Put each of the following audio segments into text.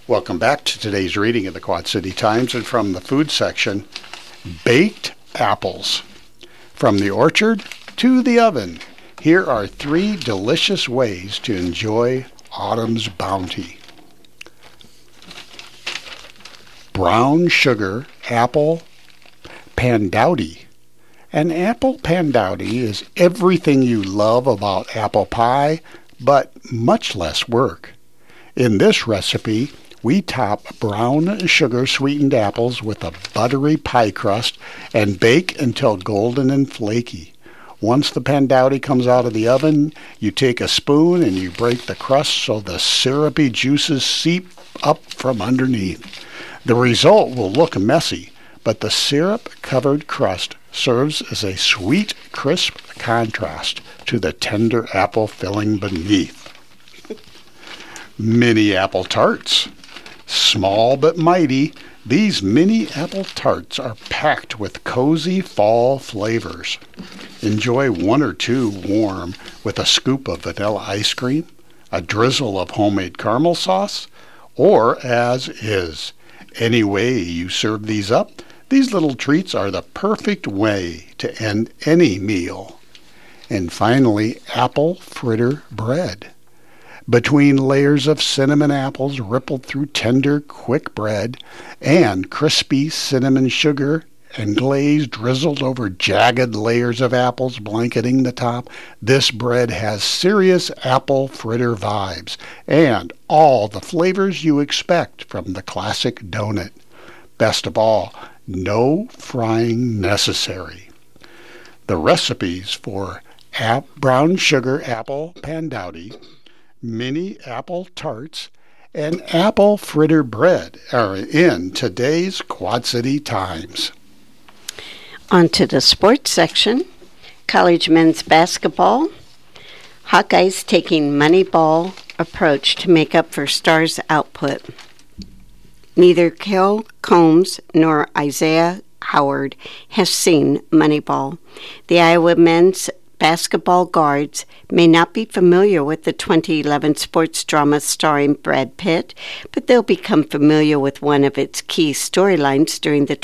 Welcome back to today's reading of the Quad City Times, and from the food section, baked apples. From the orchard to the oven, here are 3 delicious ways to enjoy autumn's bounty. Brown sugar apple pandowdy. An apple pandowdy is everything you love about apple pie, but much less work. In this recipe, we top brown sugar-sweetened apples with a buttery pie crust and bake until golden and flaky. Once the pandowdy comes out of the oven, you take a spoon and you break the crust so the syrupy juices seep up from underneath. The result will look messy, but the syrup-covered crust serves as a sweet, crisp contrast to the tender apple filling beneath. Mini apple tarts. Small but mighty, these mini apple tarts are packed with cozy fall flavors. Enjoy 1 or 2 warm with a scoop of vanilla ice cream, a drizzle of homemade caramel sauce, or as is. Any way you serve these up, these little treats are the perfect way to end any meal. And finally, apple fritter bread. Between layers of cinnamon apples rippled through tender, quick bread, and crispy cinnamon sugar and glaze drizzled over jagged layers of apples blanketing the top, this bread has serious apple fritter vibes and all the flavors you expect from the classic donut. Best of all, no frying necessary. The recipes for brown sugar apple pandowdy, mini apple tarts, and apple fritter bread are in today's Quad City Times. On to the sports section. College men's basketball. Hawkeyes taking Moneyball approach to make up for Stars' output. Neither Kel Combs nor Isaiah Howard has seen Moneyball. The Iowa men's basketball guards may not be familiar with the 2011 sports drama starring Brad Pitt, but they'll become familiar with one of its key storylines during the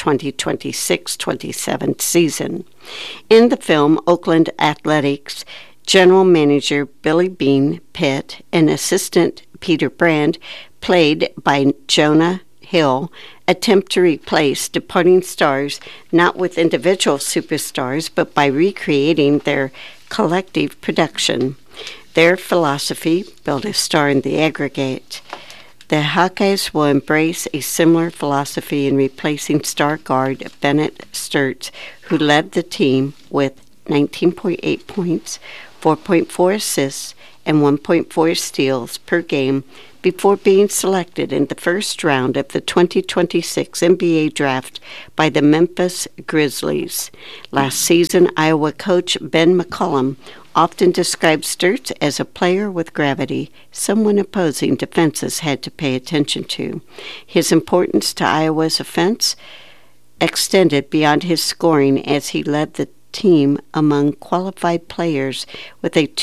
2026-27 season. In the film, Oakland Athletics general manager Billy Bean Pitt and assistant Peter Brand, played by Jonah Hill, attempt to replace departing stars not with individual superstars but by recreating their collective production. Their philosophy, build a star in the aggregate. The Hawkeyes will embrace a similar philosophy in replacing star guard Bennett Sturts, who led the team with 19.8 points, 4.4 assists, and 1.4 steals per game before being selected in the first round of the 2026 NBA draft by the Memphis Grizzlies. Last season, Iowa coach Ben McCollum often described Sturts as a player with gravity, someone opposing defenses had to pay attention to. His importance to Iowa's offense extended beyond his scoring as he led the team among qualified players with a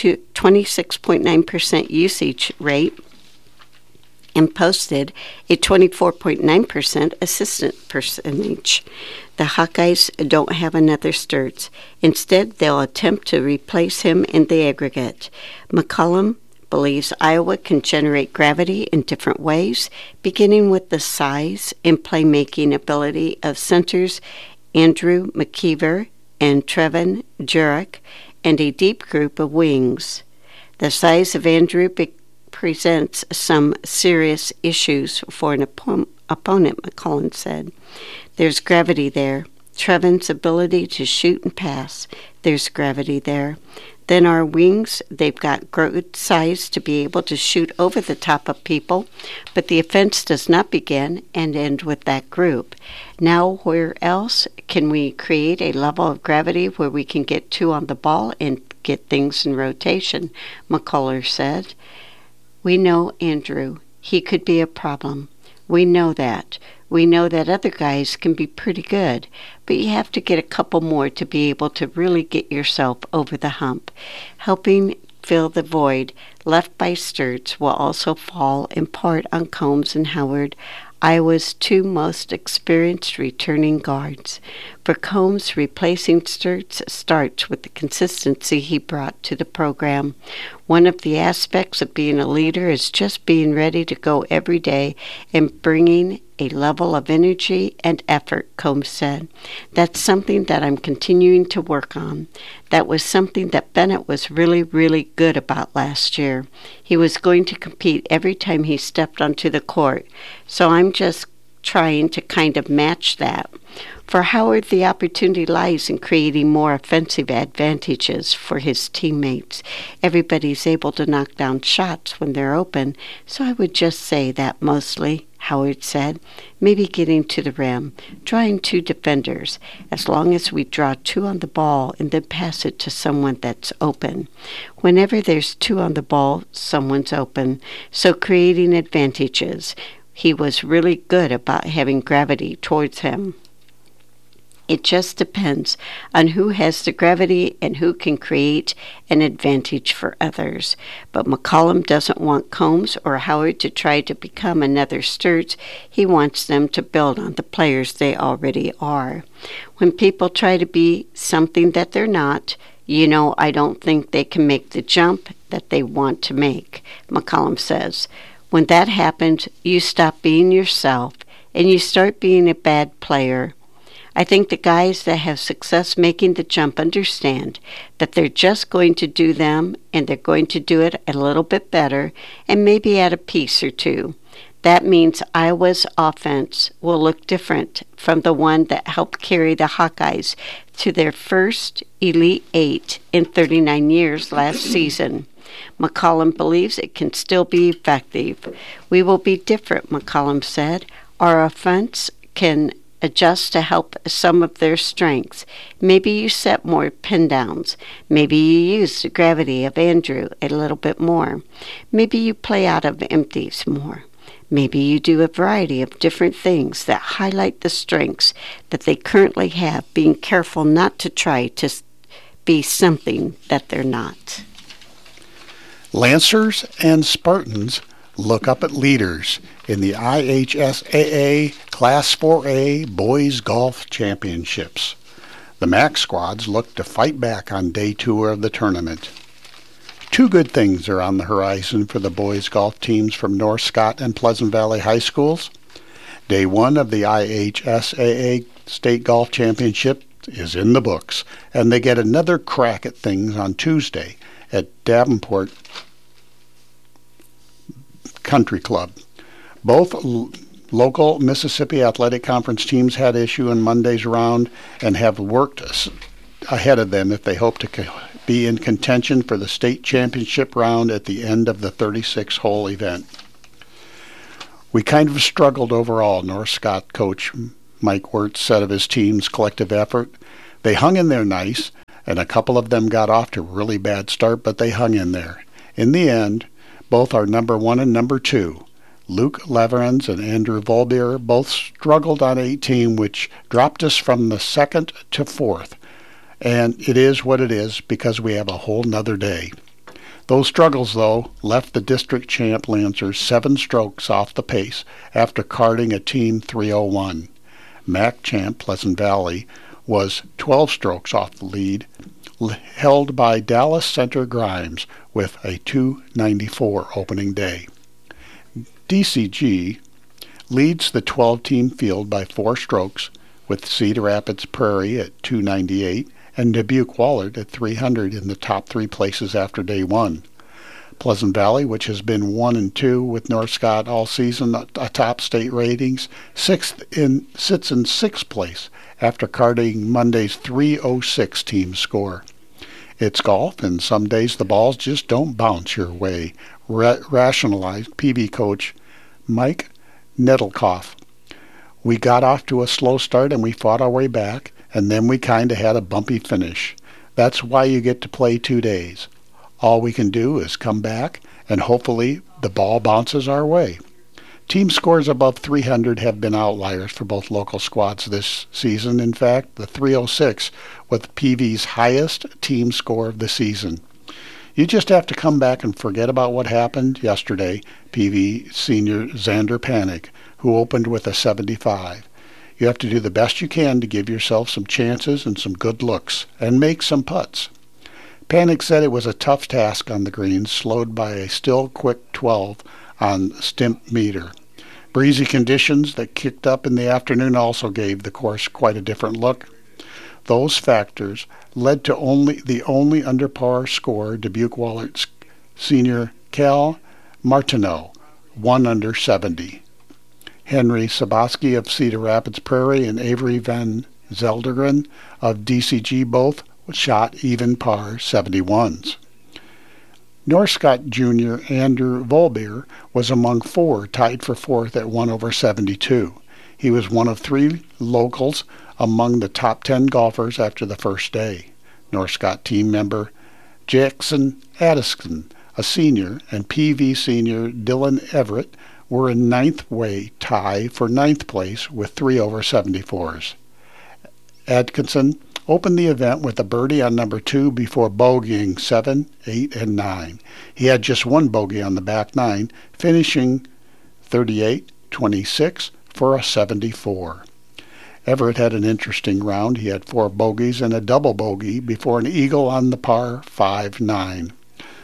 26.9% usage rate and posted a 24.9% assistant percentage. The Hawkeyes don't have another Sturts. Instead, they'll attempt to replace him in the aggregate. McCollum believes Iowa can generate gravity in different ways, beginning with the size and playmaking ability of centers Andrew McKeever and Trevin Jurek, and a deep group of wings. The size of Andrew presents some serious issues for an opponent, McCollum said. There's gravity there. Trevin's ability to shoot and pass, there's gravity there. Then our wings, they've got good size to be able to shoot over the top of people, but the offense does not begin and end with that group. Now, where else can we create a level of gravity where we can get 2 on the ball and get things in rotation? McCuller said. We know Andrew. He could be a problem. We know that. We know that other guys can be pretty good, but you have to get a couple more to be able to really get yourself over the hump. Helping fill the void left by Sturts will also fall in part on Combs and Howard, Iowa's two most experienced returning guards. For Combs, replacing Sturts starts with the consistency he brought to the program. One of the aspects of being a leader is just being ready to go every day and bringing a level of energy and effort, Combs said. That's something that I'm continuing to work on. That was something that Bennett was really, really good about last year. He was going to compete every time he stepped onto the court, so I'm just trying to kind of match that. For Howard, the opportunity lies in creating more offensive advantages for his teammates. Everybody's able to knock down shots when they're open, so I would just say that mostly, Howard said. Maybe getting to the rim, drawing two defenders, as long as we draw two on the ball and then pass it to someone that's open. Whenever there's two on the ball, someone's open, so creating advantages. He was really good about having gravity towards him. It just depends on who has the gravity and who can create an advantage for others. But McCollum doesn't want Combs or Howard to try to become another Sturts. He wants them to build on the players they already are. When people try to be something that they're not, I don't think they can make the jump that they want to make, McCollum says. When that happens, you stop being yourself and you start being a bad player. I think the guys that have success making the jump understand that they're just going to do them and they're going to do it a little bit better and maybe add a piece or two. That means Iowa's offense will look different from the one that helped carry the Hawkeyes to their first Elite Eight in 39 years last season. McCollum believes it can still be effective. We will be different, McCollum said. Our offense can adjust to help some of their strengths. Maybe you set more pin downs. Maybe you use the gravity of Andrew a little bit more. Maybe you play out of empties more. Maybe you do a variety of different things that highlight the strengths that they currently have, being careful not to try to be something that they're not. Lancers and Spartans look up at leaders in the IHSAA Class 4A Boys Golf Championships. The MAC squads look to fight back on Day 2 of the tournament. Two good things are on the horizon for the boys golf teams from North Scott and Pleasant Valley High Schools. Day 1 of the IHSAA State Golf Championship is in the books, and they get another crack at things on Tuesday at Davenport Country Club. Both local Mississippi Athletic Conference teams had issue in Monday's round and have worked ahead of them if they hope to be in contention for the state championship round at the end of the 36-hole event. We kind of struggled overall, North Scott coach Mike Wirtz said of his team's collective effort. They hung in there nice, and a couple of them got off to a really bad start, but they hung in there. In the end, both our number 1 and number 2, Luke Leverens and Andrew Volbeer, both struggled on 18, which dropped us from the 2nd to 4th. And it is what it is because we have a whole nother day. Those struggles, though, left the district champ Lancers 7 strokes off the pace after carding a team 301. MAC champ Pleasant Valley was 12 strokes off the lead, held by Dallas Center Grimes with a 294 opening day. DCG leads the 12-team field by 4 strokes, with Cedar Rapids Prairie at 298 and Dubuque Wahlert at 300 in the top 3 places after Day 1. Pleasant Valley, which has been 1 and 2 with North Scott all season atop state ratings, sits in 6th place after carding Monday's 306 team score. It's golf, and some days the balls just don't bounce your way, rationalized PV coach Mike Nettlekoff. We got off to a slow start and we fought our way back, and then we kind of had a bumpy finish. That's why you get to play 2 days. All we can do is come back, and hopefully the ball bounces our way. Team scores above 300 have been outliers for both local squads this season. In fact, the 306 was PV's highest team score of the season. You just have to come back and forget about what happened yesterday, PV senior Xander Panik, who opened with a 75. You have to do the best you can to give yourself some chances and some good looks, and make some putts. Panik said it was a tough task on the greens, slowed by a still quick 12 on Stimpmeter. Breezy conditions that kicked up in the afternoon also gave the course quite a different look. Those factors led to the only under par score Dubuque Wallert's senior Cal Martineau, 1 under 70. Henry Sabaski of Cedar Rapids Prairie and Avery Van Zelderen of DCG both shot even par 71s. Northcott Jr. Andrew Volbeer was among 4 tied for 4th at 1 over 72. He was one of 3 locals among the top 10 golfers after the first day. Northcott team member Jackson Addison, a senior, and PV senior Dylan Everett were in ninth-way tie for 9th place with 3 over 74s. Atkinson opened the event with a birdie on number 2 before bogeying 7, 8, and 9. He had just 1 bogey on the back 9, finishing 38, 26 for a 74. Everett had an interesting round. He had 4 bogeys and a double bogey before an eagle on the par 5-9.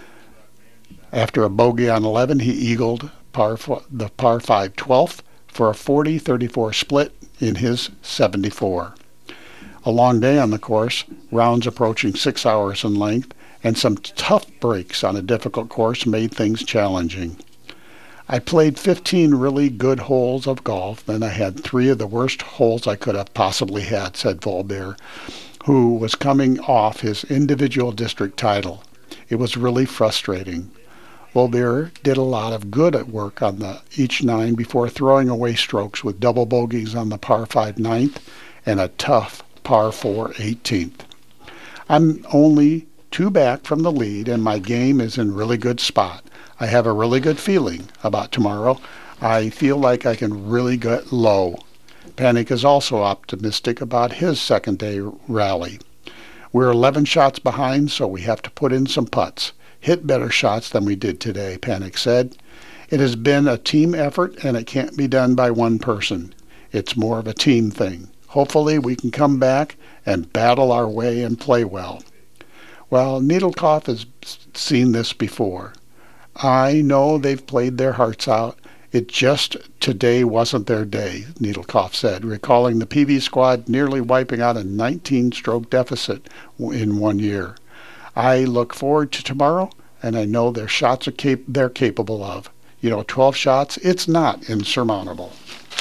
After a bogey on 11, he eagled the par 5 12th for a 40-34 split in his 74. A long day on the course, rounds approaching 6 hours in length, and some tough breaks on a difficult course made things challenging. I played 15 really good holes of golf, then I had 3 of the worst holes I could have possibly had, said Volbeer, who was coming off his individual district title. It was really frustrating. Volbeer did a lot of good work on each 9 before throwing away strokes with double bogeys on the par 5 9th and a tough par 4 18th. I'm only 2 back from the lead and my game is in really good spot. I have a really good feeling about tomorrow. I feel like I can really get low. Panik is also optimistic about his second day rally. We're 11 shots behind, so we have to put in some putts. Hit better shots than we did today, Panik said. It has been a team effort and it can't be done by one person. It's more of a team thing. Hopefully we can come back and battle our way and play well. Well, Needlecoff has seen this before. I know they've played their hearts out. It just today wasn't their day, Needlecoff said, recalling the PV squad nearly wiping out a 19-stroke deficit in 1 year. I look forward to tomorrow, and I know their shots they're capable of. 12 shots, it's not insurmountable.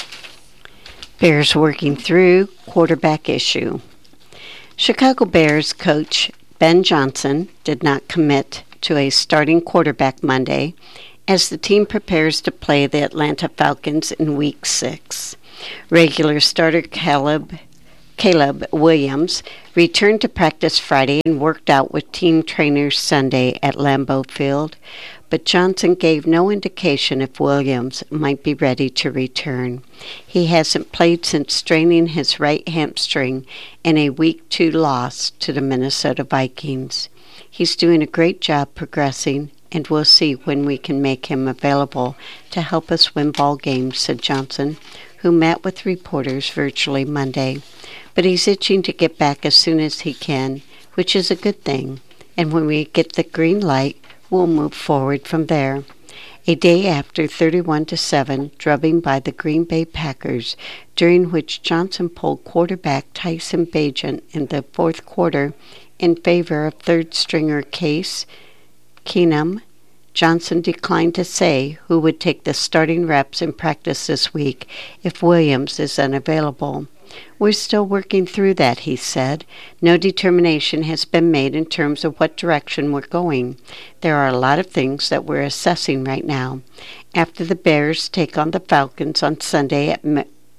Bears working through quarterback issue. Chicago Bears coach Ben Johnson did not commit to a starting quarterback Monday as the team prepares to play the Atlanta Falcons in Week 6. Regular starter Caleb Williams returned to practice Friday and worked out with team trainers Sunday at Lambeau Field, but Johnson gave no indication if Williams might be ready to return. He hasn't played since straining his right hamstring in a Week 2 loss to the Minnesota Vikings. He's doing a great job progressing, and we'll see when we can make him available to help us win ball games, said Johnson, who met with reporters virtually Monday. But he's itching to get back as soon as he can, which is a good thing. And when we get the green light, we'll move forward from there. A day after 31-7 drubbing by the Green Bay Packers, during which Johnson pulled quarterback Tyson Bagent in the fourth quarter in favor of third-stringer Case Keenum, Johnson declined to say who would take the starting reps in practice this week if Williams is unavailable. We're still working through that, he said. No determination has been made in terms of what direction we're going. There are a lot of things that we're assessing right now. After the Bears take on the Falcons on Sunday at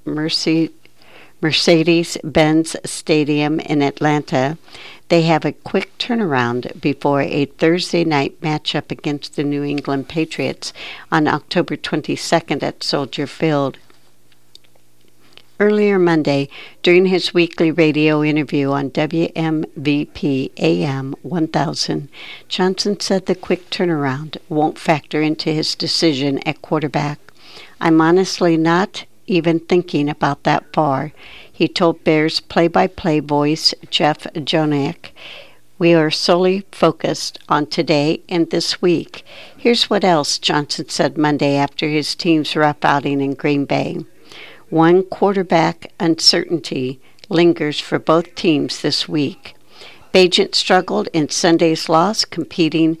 Mercedes-Benz Stadium in Atlanta, they have a quick turnaround before a Thursday night matchup against the New England Patriots on October 22nd at Soldier Field. Earlier Monday, during his weekly radio interview on WMVP AM 1000, Johnson said the quick turnaround won't factor into his decision at quarterback. "I'm honestly not even thinking about that far," he told Bears play-by-play voice Jeff Joniak. "We are solely focused on today and this week." Here's what else Johnson said Monday after his team's rough outing in Green Bay. "One quarterback uncertainty lingers for both teams this week. Bagent struggled in Sunday's loss, completing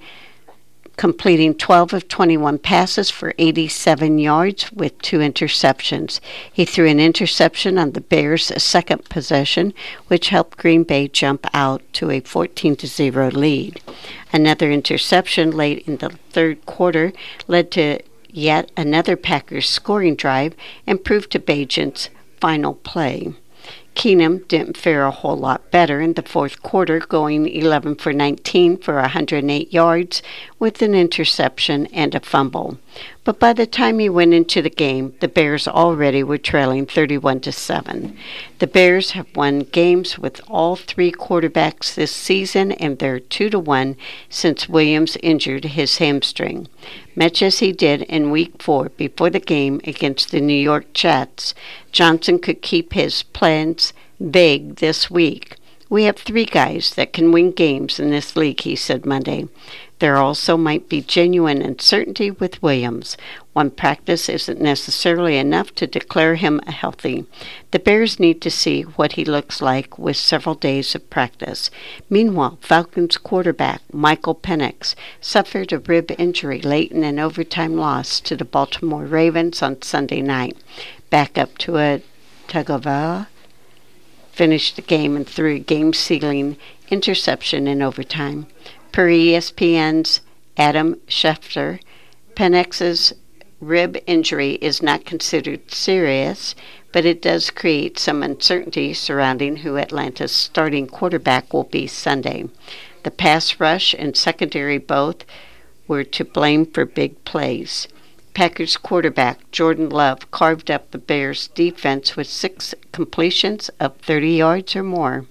12 of 21 passes for 87 yards with 2 interceptions. He threw an interception on the Bears' second possession, which helped Green Bay jump out to a 14-0 lead. Another interception late in the third quarter led to yet another Packers scoring drive and proved to Bagent's final play. Keenum didn't fare a whole lot better in the fourth quarter, going 11 for 19 for 108 yards with an interception and a fumble. But by the time he went into the game, the Bears already were trailing 31-7. The Bears have won games with all 3 quarterbacks this season, and they're 2-1 since Williams injured his hamstring. Much as he did in Week 4 before the game against the New York Jets, Johnson could keep his plans vague this week. "We have 3 guys that can win games in this league," he said Monday. "There also might be genuine uncertainty with Williams. One practice isn't necessarily enough to declare him healthy. The Bears need to see what he looks like with several days of practice." Meanwhile, Falcons quarterback Michael Penix suffered a rib injury late in an overtime loss to the Baltimore Ravens on Sunday night. Backup Tua Tagovailoa finished the game and threw a game-sealing interception in overtime. Per ESPN's Adam Schefter, Penix's rib injury is not considered serious, but it does create some uncertainty surrounding who Atlanta's starting quarterback will be Sunday. The pass rush and secondary both were to blame for big plays. Packers quarterback Jordan Love carved up the Bears' defense with 6 completions of 30 yards or more.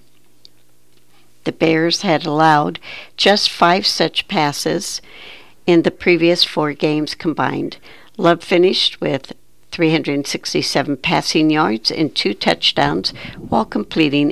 The Bears had allowed just 5 such passes in the previous 4 games combined. Love finished with 367 passing yards and 2 touchdowns while completing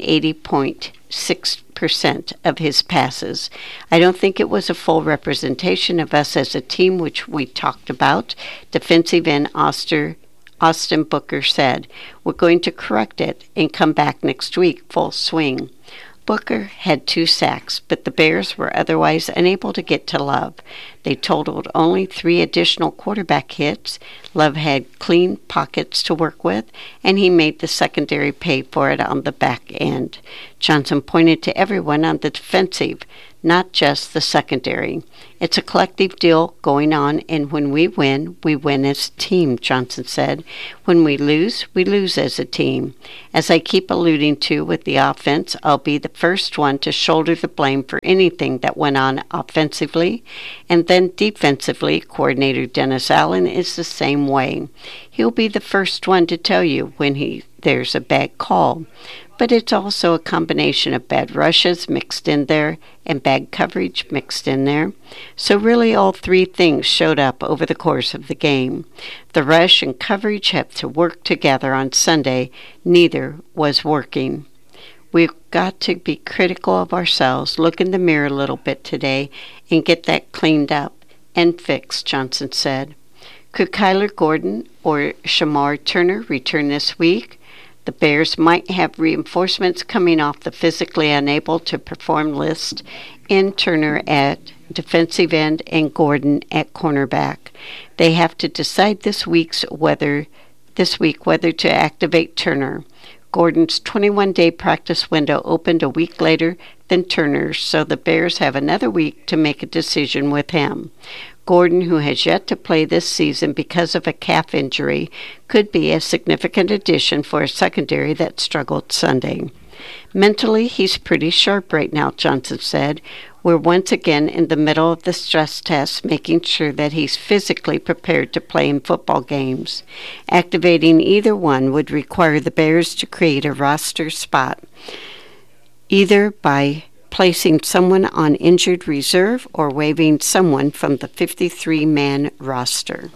80.6% of his passes. "I don't think it was a full representation of us as a team, which we talked about," defensive end Austin Booker said. "We're going to correct it and come back next week full swing." Booker had 2 sacks, but the Bears were otherwise unable to get to Love. They totaled only 3 additional quarterback hits. Love had clean pockets to work with, and he made the secondary pay for it on the back end. Johnson pointed to everyone on the defensive, not just the secondary. "It's a collective deal going on, and when we win as a team," Johnson said. "When we lose as a team. As I keep alluding to with the offense, I'll be the first one to shoulder the blame for anything that went on offensively, and then defensively, coordinator Dennis Allen is the same way. He'll be the first one to tell you when there's a bad call. But it's also a combination of bad rushes mixed in there and bad coverage mixed in there. So really all 3 things showed up over the course of the game. The rush and coverage have to work together on Sunday. Neither was working. We've got to be critical of ourselves, look in the mirror a little bit today, and get that cleaned up and fixed," Johnson said. Could Kyler Gordon or Shamar Turner return this week? The Bears might have reinforcements coming off the physically unable to perform list in Turner at defensive end and Gordon at cornerback. They have to decide this week whether to activate Turner. Gordon's 21-day practice window opened a week later than Turner's, so the Bears have another week to make a decision with him. Gordon, who has yet to play this season because of a calf injury, could be a significant addition for a secondary that struggled Sunday. Mentally, he's pretty sharp right now, Johnson said. We're once again in the middle of the stress test, making sure that he's physically prepared to play in football games. Activating either one would require the Bears to create a roster spot, either by placing someone on injured reserve or waiving someone from the 53-man roster.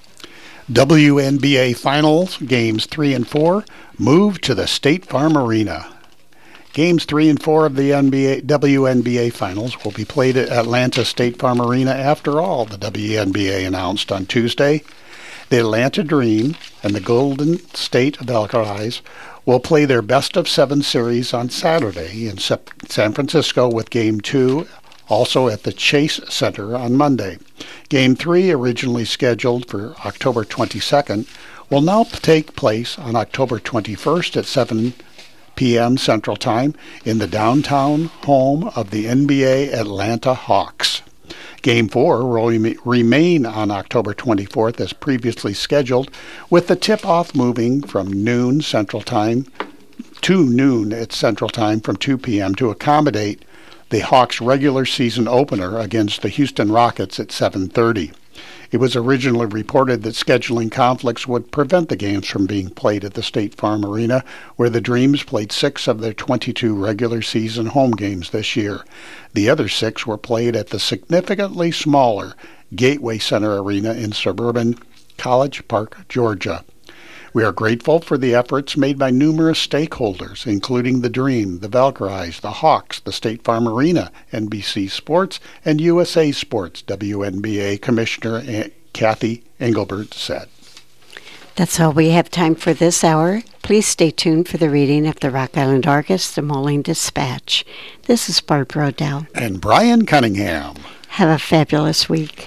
WNBA Finals, Games 3 and 4, moved to the State Farm Arena. Games 3 and 4 of the WNBA Finals will be played at Atlanta State Farm Arena after all, the WNBA announced on Tuesday. The Atlanta Dream and the Golden State Valkyries will play their best-of-7 series on Saturday in San Francisco, with Game 2 also at the Chase Center on Monday. Game 3, originally scheduled for October 22nd, will now take place on October 21st at 7 p.m. Central Time in the downtown home of the NBA Atlanta Hawks. Game 4 will remain on October 24th as previously scheduled, with the tip-off moving from noon Central Time to noon at Central Time from 2 p.m. to accommodate the Hawks' regular season opener against the Houston Rockets at 7:30. It was originally reported that scheduling conflicts would prevent the games from being played at the State Farm Arena, where the Dreams played 6 of their 22 regular season home games this year. The other 6 were played at the significantly smaller Gateway Center Arena in suburban College Park, Georgia. We are grateful for the efforts made by numerous stakeholders, including the Dream, the Valkyries, the Hawks, the State Farm Arena, NBC Sports, and USA Sports, WNBA Commissioner Kathy Engelbert said. That's all we have time for this hour. Please stay tuned for the reading of the Rock Island Argus, the Moline Dispatch. This is Barb Rodell. And Brian Cunningham. Have a fabulous week.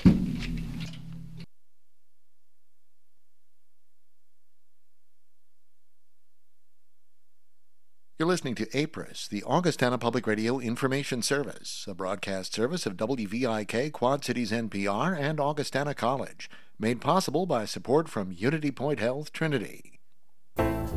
You're listening to APRIS, the Augustana Public Radio Information Service, a broadcast service of WVIK, Quad Cities NPR, and Augustana College, made possible by support from Unity Point Health Trinity.